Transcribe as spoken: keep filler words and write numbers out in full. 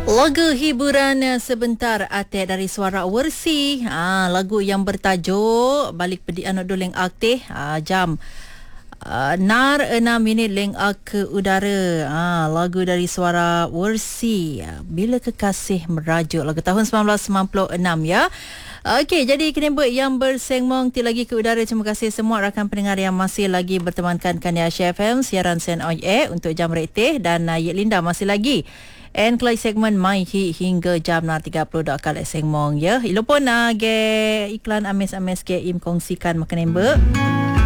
Lagu hiburan sebentar Atik dari Suara Wersi. Ha, lagu yang bertajuk Balik Pedi Anak Doleng Aktif. Ha, jam uh, nar enam minit leng ke udara. Ha, lagu dari Suara Wersi. Bila Kekasih Merajuk. Lagu tahun sembilan belas sembilan puluh enam ya. Okey, jadi Kenembek yang bersengmong ti lagi ke udara. Terima kasih semua rakan pendengar yang masih lagi bertemankan Kaniasha F M siaran Sen on air untuk jam retih, dan uh, Yek Linda masih lagi and kelai segmen My Hit hingga jam tiga puluh dak kali sengmong ya. Ilupun uh, ge iklan ames-ames ke im kongsikan makan Kenembek.